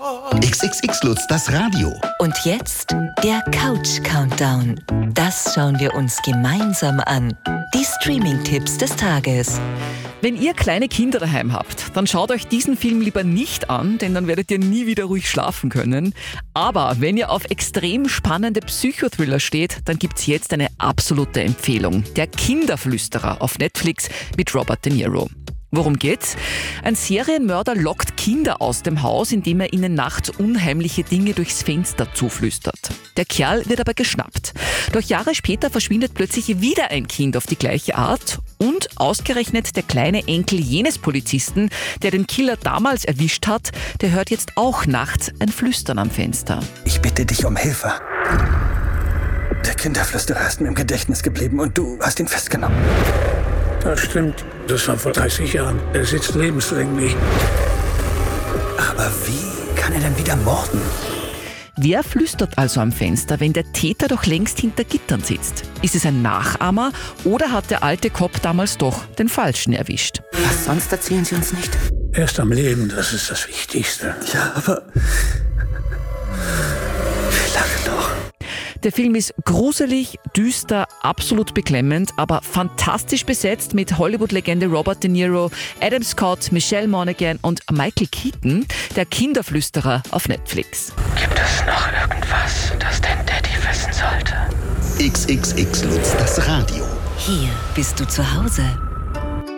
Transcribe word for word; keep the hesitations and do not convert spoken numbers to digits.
X X X Lutz, das Radio. Und jetzt der Couch-Countdown. Das schauen wir uns gemeinsam an. Die Streaming-Tipps des Tages. Wenn ihr kleine Kinder daheim habt, dann schaut euch diesen Film lieber nicht an, denn dann werdet ihr nie wieder ruhig schlafen können. Aber wenn ihr auf extrem spannende Psychothriller steht, dann gibt's jetzt eine absolute Empfehlung. Der Kinderflüsterer auf Netflix mit Robert De Niro. Worum geht's? Ein Serienmörder lockt Kinder aus dem Haus, indem er ihnen nachts unheimliche Dinge durchs Fenster zuflüstert. Der Kerl wird aber geschnappt. Doch Jahre später verschwindet plötzlich wieder ein Kind auf die gleiche Art und ausgerechnet der kleine Enkel jenes Polizisten, der den Killer damals erwischt hat, der hört jetzt auch nachts ein Flüstern am Fenster. Ich bitte dich um Hilfe. Der Kinderflüsterer ist mir im Gedächtnis geblieben und du hast ihn festgenommen. Das stimmt. Das war vor dreißig Jahren. Er sitzt lebenslänglich. Aber wie kann er denn wieder morden? Wer flüstert also am Fenster, wenn der Täter doch längst hinter Gittern sitzt? Ist es ein Nachahmer oder hat der alte Cop damals doch den Falschen erwischt? Was sonst erzählen sie uns nicht? Er ist am Leben, das ist das Wichtigste. Ja, aber wie lange noch? Der Film ist gruselig, düster, absolut beklemmend, aber fantastisch besetzt mit Hollywood-Legende Robert De Niro, Adam Scott, Michelle Monaghan und Michael Keaton, der Kinderflüsterer auf Netflix. Gibt es noch irgendwas, das dein Daddy wissen sollte? X X X Lutz, das Radio. Hier bist du zu Hause.